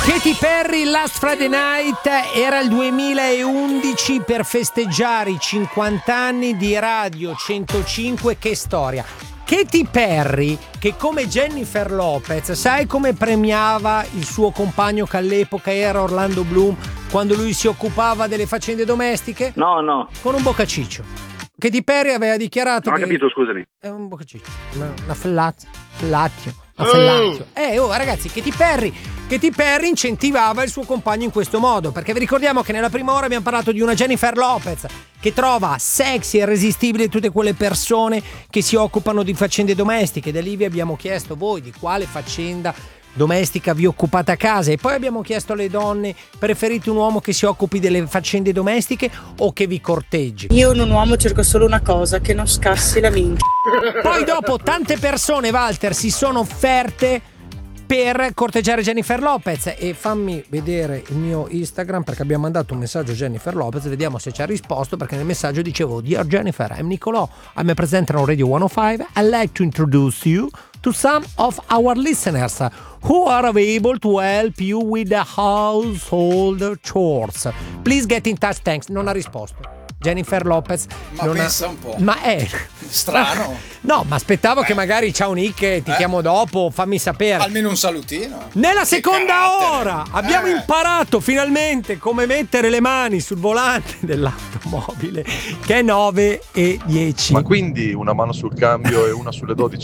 Katy Perry, Last Friday Night, era il 2011 per festeggiare i 50 anni di Radio 105. Che storia! Katy Perry, che come Jennifer Lopez, sai come premiava il suo compagno che all'epoca era Orlando Bloom quando lui si occupava delle faccende domestiche? No. Con un boccaciccio. Katy Perry aveva dichiarato Non ho capito, scusami. È un boccaciccio, una fellazio. Ragazzi, Katy Perry incentivava il suo compagno in questo modo, perché vi ricordiamo che nella prima ora abbiamo parlato di una Jennifer Lopez che trova sexy e irresistibile tutte quelle persone che si occupano di faccende domestiche. Da lì vi abbiamo chiesto voi di quale faccenda domestica vi occupate a casa, e poi abbiamo chiesto alle donne: preferite un uomo che si occupi delle faccende domestiche o che vi corteggi? Io in un uomo cerco solo una cosa, che non scassi la minchia. Poi dopo tante persone, Walter, si sono offerte per corteggiare Jennifer Lopez, e fammi vedere il mio Instagram perché abbiamo mandato un messaggio a Jennifer Lopez, vediamo se ci ha risposto, perché nel messaggio dicevo: Dear Jennifer, I'm Nicolò, I'm a presenter on Radio 105. I'd like to introduce you to some of our listeners who are available to help you with the household chores. Please get in touch, thanks. Non ha risposto Jennifer Lopez. Ma pensa un po'. Ma è strano. No, ma aspettavo che magari ciao Nick, ti chiamo dopo, fammi sapere. Almeno un salutino. Nella seconda ora abbiamo imparato finalmente come mettere le mani sul volante dell'automobile, che è 9:10. Ma quindi una mano sul cambio e una sulle 12